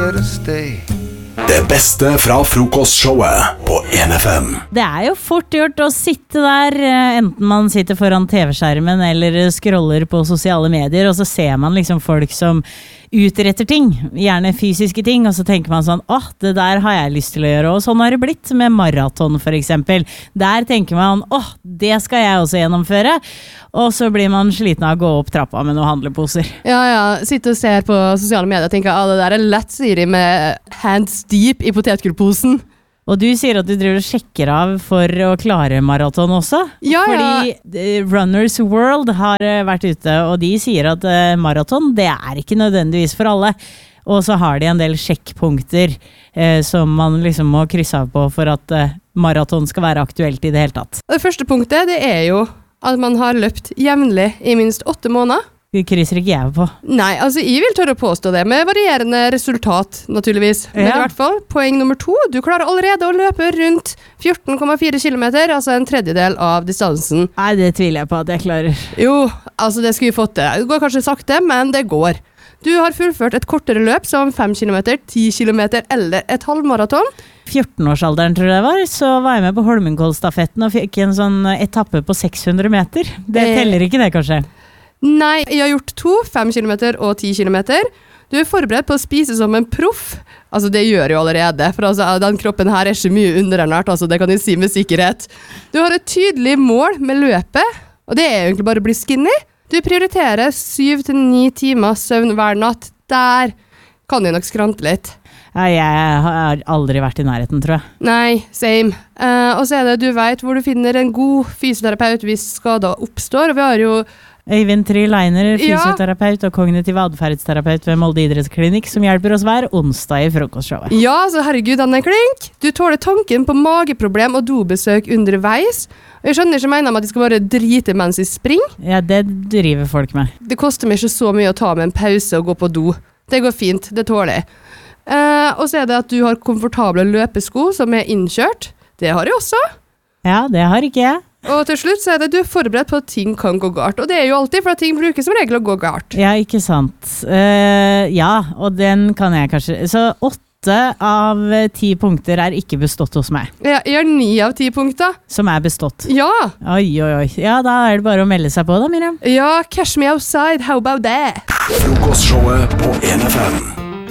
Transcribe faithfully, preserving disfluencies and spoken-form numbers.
here to stay. Det beste fra frokostshowet på en F M. Det er jo fort gjort å sitte der, enten man sitter foran T V-skjermen eller scroller på sosiale medier, og så ser man liksom folk som utretter ting, gjerne fysiske ting, og så tenker man sånn, åh, det der har jeg lyst til å gjøre, og sånn har det blitt med maraton for eksempel. Der tenker man, åh, det skal jeg også gjennomføre, og så blir man sliten av å gå opp trappa med noen handleposer. Ja, ja, sitter og ser på sosiale medier og tenker, ah, det der er lett, sier de med hands deep i potetgullposen. Og du sier at du driver og sjekker av for å klare maraton også? Ja, Fordi ja. Runners World har vært ute, og de sier at maraton, det er ikke nødvendigvis for alle. Og så har de en del sjekkpunkter eh, som man liksom må krysse av på for at eh, maraton skal være aktuelt i det hele tatt. Det første punktet, det er jo at man har løpt jevnlig i minst åtte måneder. Det krysser ikke jeg på. Nei, altså jeg vil tørre å påstå det, med varierende resultat, naturligvis. Men Ja. i hvert fall, poeng nummer to, du klarer allerede å løpe rundt fjorten komma fire kilometer, altså en tredjedel av distansen. Nei, det tviler jeg på at jeg klarer. Jo, altså det skulle vi fått til. Det går kanskje sakte, men det går. Du har fullført et kortere løp, som fem kilometer, ti kilometer eller et halvmaraton. fjorten-årsalderen tror jeg det var, så var jeg med på Holmenkollstafetten og fikk en sånn etappe på seks hundre meter. Det Eh. teller ikke det, kanskje? Nei, jeg har gjort to, fem kilometer og ti kilometer. Du er forberedt på å spise som en proff. Altså, det gjør jeg jo allerede, for altså, den kroppen her er ikke mye underernært, altså, det kan jeg si med sikkerhet. Du har et tydelig mål med løpet, og det er egentlig bare å bli skinny. Du prioriterer syv til ni timer søvn hver natt. Der kan jeg nok skrante litt. Ja, jeg har aldri vært i nærheten, tror jeg. Nei, same. Eh, og så er det, du vet hvor du finner en god fysioterapeut hvis skader oppstår, og vi har jo Øyvind Try Leiner, Ja. fysioterapeut og kognitiv adferdsterapeut ved Molde idrettsklinikk, som hjelper oss hver onsdag i frokostshowet. Ja, så herregud, han er klink. Du tåler tanken på mageproblem og dobesøk underveis. Og jeg skjønner ikke mener om at de skal bare drite mens de springer. Ja, det driver folk med. Det koster meg ikke så mye å ta med en pause og gå på do. Det går fint, det tåler jeg. Eh, og så er det at du har komfortable løpesko som er innkjørt. Det har jeg også. Ja, det har ikke jeg. Og til slutt så er det du er forberedt på at ting kan gå galt. Og det er jo alltid, for at ting bruker som regel å gå galt. Ja, ikke sant. Eh, ja, og den kan jeg kanskje... Så åtte av ti punkter er ikke bestått hos meg. Jeg, jeg har ni av ti punkter. Som er bestått. Ja. Oi, oi, oi. Ja, da er det bare å melde seg på da, Miriam. Ja, cash me outside, how about that? Frokostshowet på en F M.